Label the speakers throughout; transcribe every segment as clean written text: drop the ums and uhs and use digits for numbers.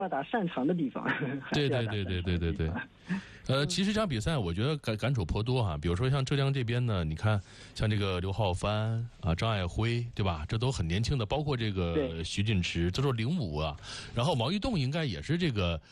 Speaker 1: 要打擅长的地方。
Speaker 2: 对。其实这场比赛我觉得感触颇多哈。比如说像浙江这边呢，你看像这个刘浩帆啊、张爱辉，对吧？这都很年轻的，包括这个徐俊池，这都是05啊。然后毛玉栋应该也是这个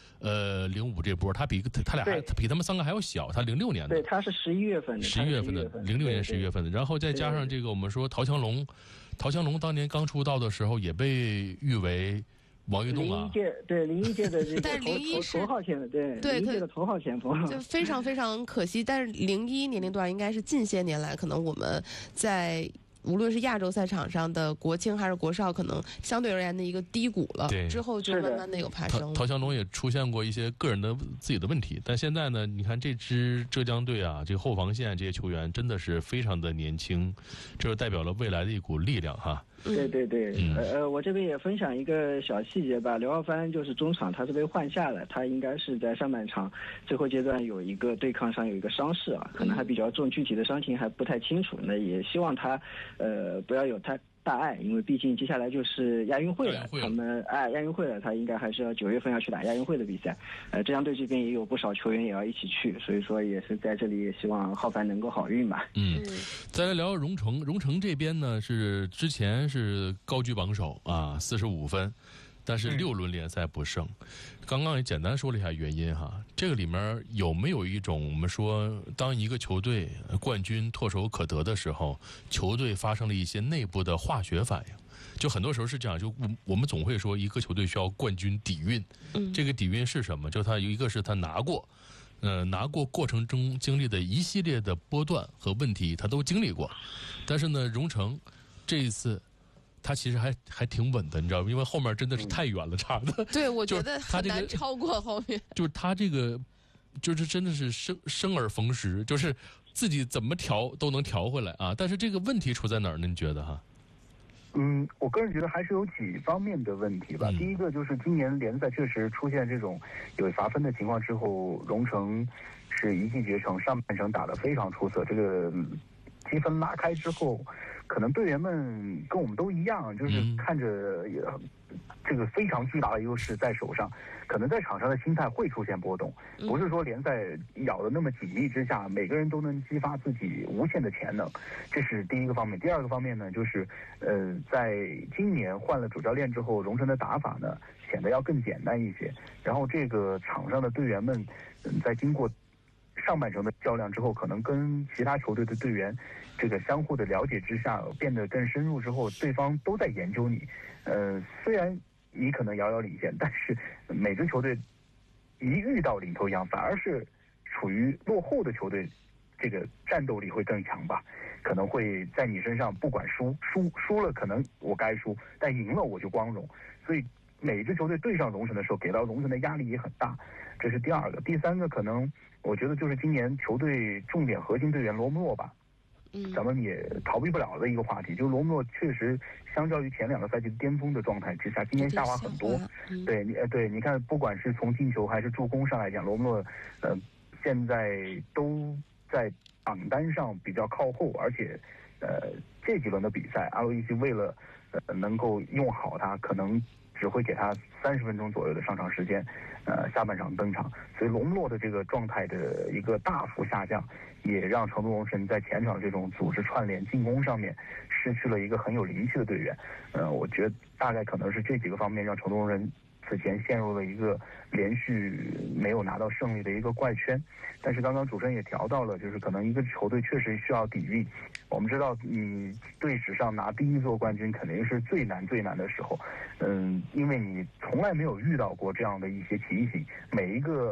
Speaker 2: 05这波，他俩比他们3个还要小，他06年的。
Speaker 1: 对，他是11月份的
Speaker 2: ，06年11月份的。然后再加上这个我们说陶强龙当年刚出道的时候也被誉为王玉栋啊
Speaker 1: ，01届的这个
Speaker 3: 但
Speaker 1: 头号前锋，对01届的头号前锋，
Speaker 3: 就非常非常可惜。但是01年龄段应该是近些年来可能我们在无论是亚洲赛场上的国青还是国少，可能相对而言的一个低谷了。
Speaker 2: 对，
Speaker 3: 之后就慢慢的有爬升。
Speaker 2: 陶强龙也出现过一些个人的自己的问题，但现在呢，你看这支浙江队啊，这个后防线这些球员真的是非常的年轻，这就代表了未来的一股力量哈。
Speaker 1: 对，我这边也分享一个小细节吧。刘浩帆就是中场，他是被换下了，他应该是在上半场最后阶段有一个对抗上有一个伤势啊，可能还比较重，具体的伤情还不太清楚。那也希望他不要有太大碍，因为毕竟接下来就是亚运会了，他们亚运会了，他应该还是要9月份要去打亚运会的比赛。浙江队这边也有不少球员也要一起去，所以说也是在这里也希望浩帆能够好运吧。
Speaker 2: 再来聊荣成这边呢，是之前是高居榜首啊，45分。但是6轮联赛不胜，刚刚也简单说了一下原因哈。这个里面有没有一种我们说，当一个球队冠军唾手可得的时候，球队发生了一些内部的化学反应？就很多时候是这样，就我们总会说一个球队需要冠军底蕴，这个底蕴是什么？就他有一个是他拿过过程中经历的一系列的波段和问题，他都经历过。但是呢，荣成这一次。他其实还挺稳的，你知道吗？因为后面真的是太远了，差的。
Speaker 3: 对，我觉得很难超过后面。
Speaker 2: 就是他这个，就是真的是生而逢时，就是自己怎么调都能调回来啊。但是这个问题出在哪儿呢？你觉得哈？
Speaker 4: 我个人觉得还是有几方面的问题吧。第一个就是今年联赛确实出现这种有罚分的情况之后，荣成是一骑绝尘，上半程打得非常出色。这个积分拉开之后，可能队员们跟我们都一样，就是看着这个非常巨大的优势在手上，可能在场上的心态会出现波动，不是说联赛咬得那么紧密之下，每个人都能激发自己无限的潜能，这是第一个方面。第二个方面呢，就是在今年换了主教练之后，荣成的打法呢显得要更简单一些，然后这个场上的队员们在经过上半程的较量之后，可能跟其他球队的队员这个相互的了解之下变得更深入之后，对方都在研究你。虽然你可能遥遥领先，但是每支球队一遇到领头羊，反而是处于落后的球队，这个战斗力会更强吧，可能会在你身上不管输了可能我该输，但赢了我就光荣。所以每支球队对上荣成的时候，给到荣成的压力也很大，这是第二个。第三个可能我觉得就是今年球队重点核心队员罗姆洛吧，咱们也逃避不了的一个话题，就是罗姆洛确实相较于前2个赛季的巅峰的状态之下，今年下滑很多。对，你看不管是从进球还是助攻上来讲，罗姆洛现在都在榜单上比较靠后，而且这几轮的比赛，阿洛伊西为了能够用好他，可能只会给他30分钟左右的上场时间，下半场登场，所以龙洛的这个状态的一个大幅下降，也让成都龙神在前场这种组织串联进攻上面失去了一个很有灵气的队员。我觉得大概可能是这几个方面让成都龙人此前陷入了一个连续没有拿到胜利的一个怪圈。但是刚刚主持人也调到了，就是可能一个球队确实需要底蕴。我们知道你队史上拿第1座冠军肯定是最难的时候，因为你从来没有遇到过这样的一些情形，每一个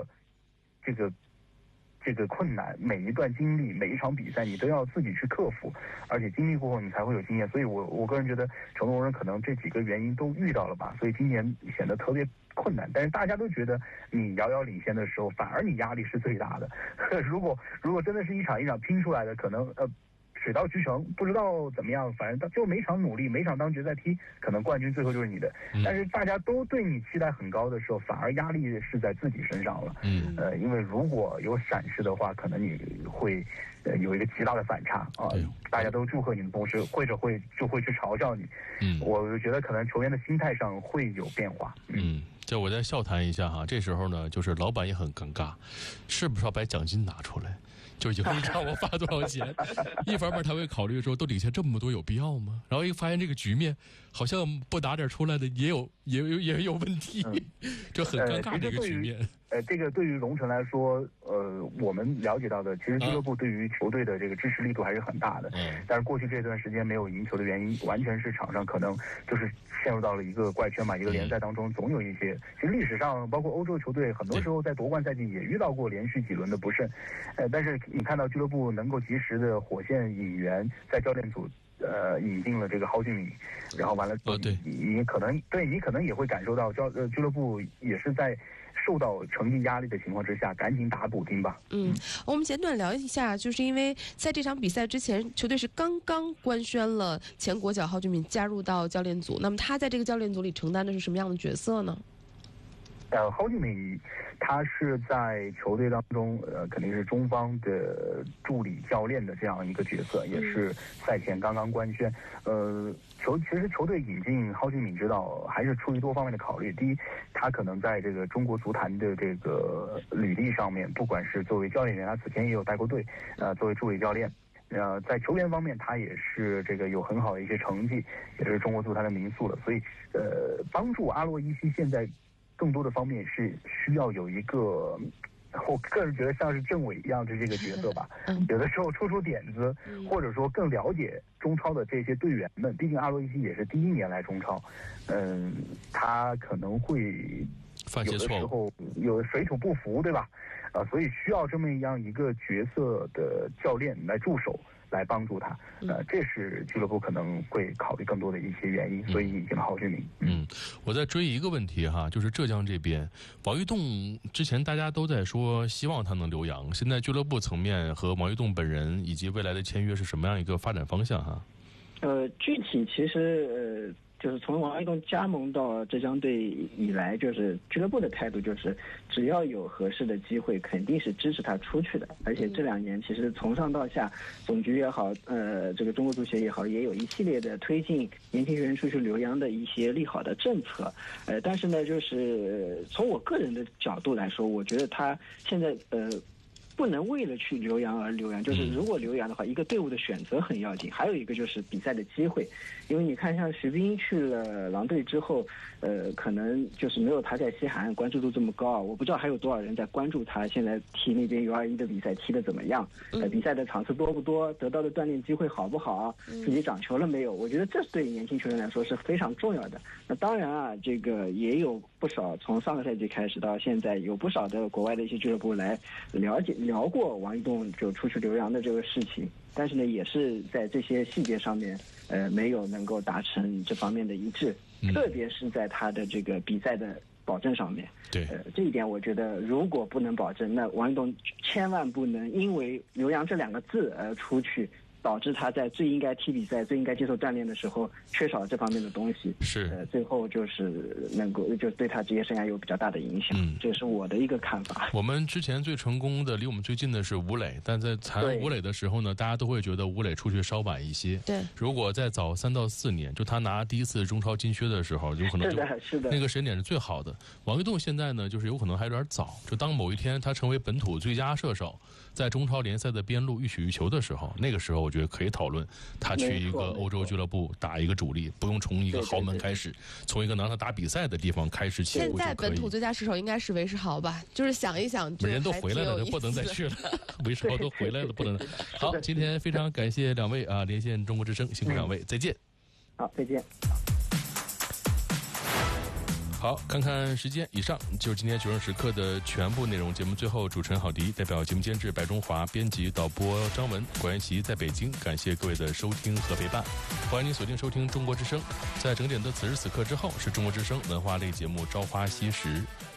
Speaker 4: 这个困难，每一段经历，每一场比赛你都要自己去克服，而且经历过后你才会有经验。所以我个人觉得成都龙人可能这几个原因都遇到了吧，所以今年显得特别困难。但是大家都觉得你遥遥领先的时候，反而你压力是最大的。如果真的是一场一场拼出来的，可能水到渠成，不知道怎么样，反正就每场努力，每场当决赛踢，可能冠军最后就是你的。但是大家都对你期待很高的时候，反而压力是在自己身上了。因为如果有闪失的话，可能你会有一个极大的反差啊！大家都祝贺你的同时，就会去嘲笑你。我觉得可能球员的心态上会有变化。
Speaker 2: 就我再笑谈一下哈，这时候呢，就是老板也很尴尬，是不是要把奖金拿出来？就有人让我发多少钱？一方面他会考虑说，都领下这么多有必要吗？然后一发现这个局面好像不拿点出来的也有问题，这很尴尬的一个局面。
Speaker 4: 这个对于荣成来说，我们了解到的，其实俱乐部对于球队的这个支持力度还是很大的。但是过去这段时间没有赢球的原因，完全是场上可能就是陷入到了一个怪圈嘛。一个联赛当中总有一些，其实历史上包括欧洲球队，很多时候在夺冠赛季也遇到过连续几轮的不慎。但是你看到俱乐部能够及时的火线引援，在教练组引进了这个蒿俊闵，然后完了，你可能也会感受到俱乐部也是在受到成绩压力的情况之下，赶紧打补丁吧。
Speaker 3: 我们简短聊一下，就是因为在这场比赛之前，球队是刚刚官宣了前国脚蒿俊闵加入到教练组，那么他在这个教练组里承担的是什么样的角色呢？
Speaker 4: 蒿俊闵他是在球队当中肯定是中方的助理教练的这样一个角色，也是赛前刚刚官宣。其实球队引进蒿俊闵指导还是出于多方面的考虑。第一，他可能在这个中国足坛的这个履历上面，不管是作为教练员，他此前也有带过队，作为助理教练。在球员方面，他也是这个有很好的一些成绩，也是中国足坛的名宿了。所以，帮助阿洛伊西现在更多的方面是需要有一个，我个人觉得像是政委一样的这个角色吧。有的时候出点子，或者说更了解中超的这些队员们。毕竟阿洛伊西也是第一年来中超，他可能会有的时候有水土不服，对吧？所以需要这么样一个角色的教练来助手，来帮助他。这是俱乐部可能会考虑更多的一些原因，所以引进了蒿俊闵。
Speaker 2: 我再追一个问题哈，就是浙江这边，王玉栋之前大家都在说希望他能留洋，现在俱乐部层面和王玉栋本人以及未来的签约是什么样一个发展方向哈？
Speaker 1: 具体其实就是从王玉栋加盟到浙江队以来，就是俱乐部的态度就是只要有合适的机会，肯定是支持他出去的。而且这2年其实从上到下，总局也好，这个中国足协也好，也有一系列的推进年轻球员出去留洋的一些利好的政策。但是呢，就是从我个人的角度来说，我觉得他现在不能为了去留洋而留洋，就是如果留洋的话，一个队伍的选择很要紧，还有一个就是比赛的机会。因为你看，像徐斌去了狼队之后，可能就是没有他在西海岸关注度这么高啊。我不知道还有多少人在关注他现在踢那边U21的比赛踢得怎么样，比赛的场次多不多，得到的锻炼机会好不好，自己长球了没有？我觉得这对年轻球员来说是非常重要的。那当然啊，这个也有不少从上个赛季开始到现在，有不少的国外的一些俱乐部来聊过王玉栋就出去留洋的这个事情，但是呢，也是在这些细节上面，没有能够达成这方面的一致，特别是在他的这个比赛的保证上面。
Speaker 2: 对，
Speaker 1: 这一点我觉得，如果不能保证，那王玉栋千万不能因为留洋这2个字而出去，导致他在最应该踢比赛、最应该接受锻炼的时候缺少这方面的东西，最后就是能够就对他职业生涯有比较大的影响。这是我的一个看法。
Speaker 2: 我们之前最成功的、离我们最近的是吴磊，但在谈吴磊的时候呢，大家都会觉得吴磊出去稍晚一些。
Speaker 3: 对，
Speaker 2: 如果再早3到4年，就他拿第一次中超金靴的时候，有可能
Speaker 1: 是的，
Speaker 2: 那个时间点是最好的。王玉栋现在呢，就是有可能还有点早，就当某一天他成为本土最佳射手，在中超联赛的边路欲取欲求的时候，那个时候我觉得可以讨论他去一个欧洲俱乐部打一个主力，不用从一个豪门开始，从一个拿他打比赛的地方开始起步就可以。
Speaker 3: 现在本土最佳射手应该是韦世豪吧？就是想一想，
Speaker 2: 人都回来了，就不能再去了。韦世豪都回来了，不能。好，今天非常感谢2位啊，连线中国之声，辛苦2位，再见。
Speaker 1: 好，再见。
Speaker 2: 好，看看时间，以上就是今天90分时刻的全部内容。节目最后，主持人郝迪代表节目监制白中华、编辑导播张文、管元琪在北京，感谢各位的收听和陪伴。欢迎您锁定收听中国之声，在整点的此时此刻之后，是中国之声文化类节目《朝花夕拾》。